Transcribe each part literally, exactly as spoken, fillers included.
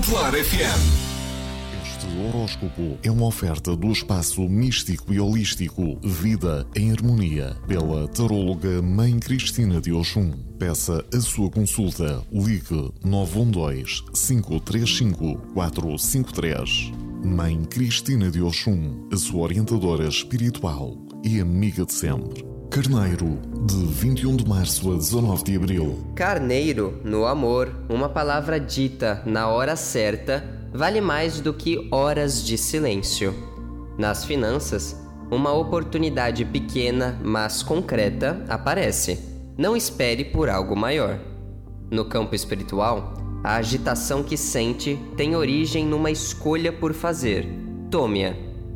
Claro F M. Este horóscopo é uma oferta do espaço místico e holístico Vida em Harmonia, pela taróloga Mãe Cristina de Oxum. Peça a sua consulta. Ligue nove um dois, cinco três cinco, quatro cinco três. Mãe Cristina de Oxum, a sua orientadora espiritual e amiga de sempre. Carneiro, de vinte e um de março a dezanove de abril. Carneiro, no amor, uma palavra dita na hora certa vale mais do que horas de silêncio. Nas finanças, uma oportunidade pequena, mas concreta, aparece. Não espere por algo maior. No campo espiritual, a agitação que sente tem origem numa escolha por fazer. Tome-a.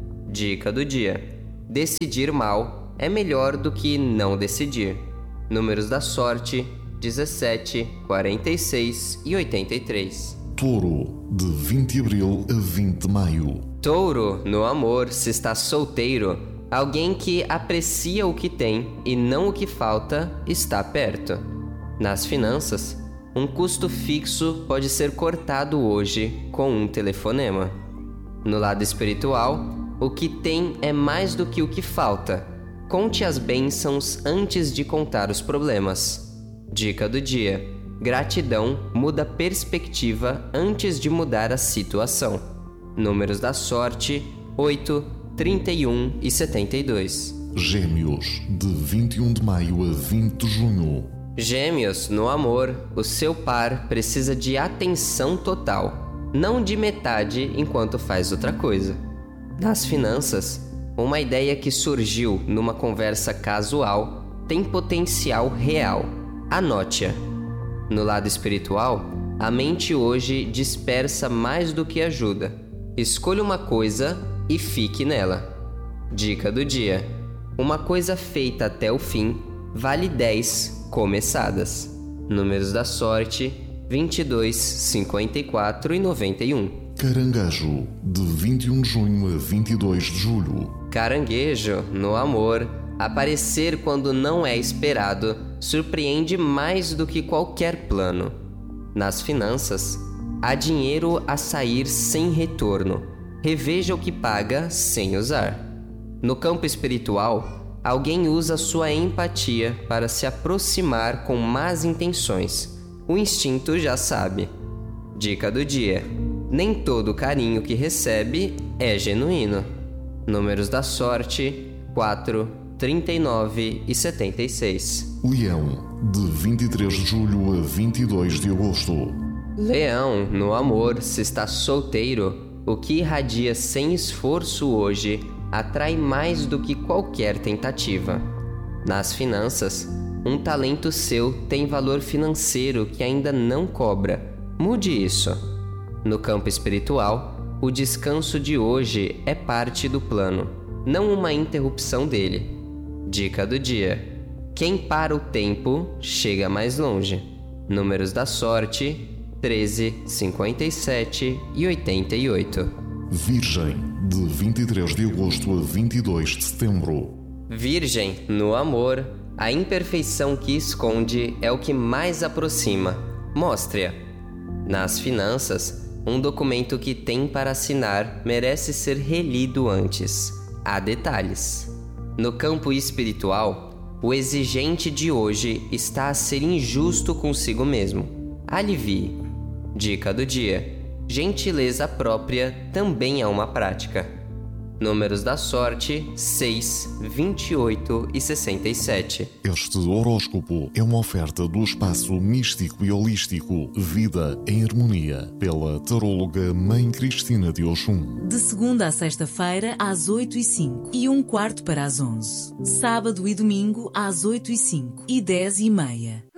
Dica do dia: decidir mal é melhor do que não decidir. Números da sorte: dezessete, quarenta e seis e oitenta e três. Touro, de vinte de abril a vinte de maio. Touro, no amor, se está solteiro, alguém que aprecia o que tem e não o que falta está perto. Nas finanças, um custo fixo pode ser cortado hoje com um telefonema. No lado espiritual, o que tem é mais do que o que falta. Conte as bênçãos antes de contar os problemas. Dica do dia: gratidão muda perspectiva antes de mudar a situação. Números da sorte: oito, trinta e um e setenta e dois. Gêmeos, de vinte e um de maio a vinte de junho. Gêmeos, no amor, o seu par precisa de atenção total, não de metade enquanto faz outra coisa. Nas finanças, uma ideia que surgiu numa conversa casual tem potencial real. Anote-a. No lado espiritual, a mente hoje dispersa mais do que ajuda. Escolha uma coisa e fique nela. Dica do dia: uma coisa feita até o fim vale dez começadas. Números da sorte: vinte e dois, cinquenta e quatro e noventa e um. Caranguejo, de vinte e um de junho a vinte e dois de julho. Caranguejo, no amor, aparecer quando não é esperado surpreende mais do que qualquer plano. Nas finanças, há dinheiro a sair sem retorno. Reveja o que paga sem usar. No campo espiritual, alguém usa sua empatia para se aproximar com más intenções. O instinto já sabe. Dica do dia: nem todo carinho que recebe é genuíno. Números da sorte: quatro, trinta e nove e setenta e seis. Leão, de vinte e três de julho a vinte e dois de agosto. Leão, no amor, se está solteiro, o que irradia sem esforço hoje atrai mais do que qualquer tentativa. Nas finanças, um talento seu tem valor financeiro que ainda não cobra. Mude isso. No campo espiritual, o descanso de hoje é parte do plano, não uma interrupção dele. Dica do dia: quem para o tempo chega mais longe. Números da sorte: treze, cinquenta e sete e oitenta e oito. Virgem, de vinte e três de agosto a vinte e dois de setembro. Virgem, no amor, a imperfeição que esconde é o que mais aproxima. Mostre-a. Nas finanças, um documento que tem para assinar merece ser relido antes. Há detalhes. No campo espiritual, o exigente de hoje está a ser injusto consigo mesmo. Alivie. Dica do dia: gentileza própria também é uma prática. Números da sorte: seis, vinte e oito e sessenta e sete. Este horóscopo é uma oferta do espaço místico e holístico Vida em Harmonia, pela taróloga Mãe Cristina de Oxum. De segunda a sexta-feira, às oito e cinco e um quarto para as onze. Sábado e domingo, às oito e cinco e dez e meia.